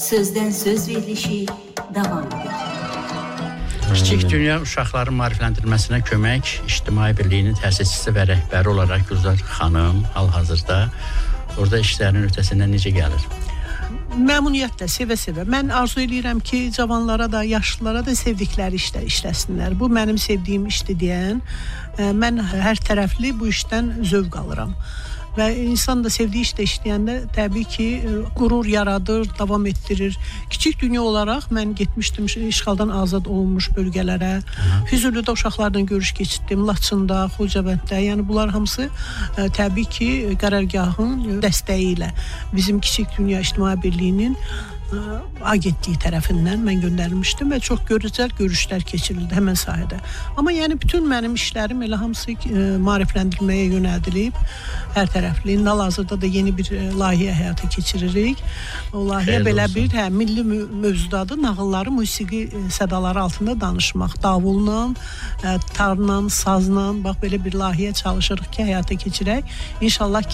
Sözdən söz verilişi davam edir. Kiçik Dünya uşaqların maarifləndirilməsinə kömək İctimai Birliyinin təsisçisi və rəhbəri olaraq Gülzar xanım hal-hazırda orada işlərinin ötəsindən necə gəlir? Məmnuniyyətlə, sevə-sevə. Mən arzu edirəm ki, cavanlara da, yaşlılara da sevdikləri işlər işləsinlər. Bu mənim sevdiyim işdir deyən, mən hər tərəfli bu işdən zövq alıram. Və insan da sevdiyi işdə işləyəndə təbii ki, qürur yaradır, davam etdirir. Kiçik Dünya olaraq mən getmişdim işğaldan azad olunmuş bölgələrə. Füzulidə uşaqlarla görüş keçirdim, Laçında, Xocabənddə. Yəni bunlar hamısı təbii ki, qərargahın dəstəyi ilə bizim Kiçik Dünya İctimai Birliyinin agentliyi tərəfindən mən göndərilmişdim və çox gözəl görüşlər keçirildi həmən sahədə. Amma yəni bütün mənim işlərim elə hamısı maarifləndirməyə yönəldilib, hər tərəfli. Hal-hazırda da yeni bir layihə həyata keçiririk. O layihə belə bir milli mövzudadır. Nağılları musiqi sədaları altında danışmaq. Davulla, tarla, sazla, bax belə bir layihə çalışırıq ki, həyata keçirək. İnşallah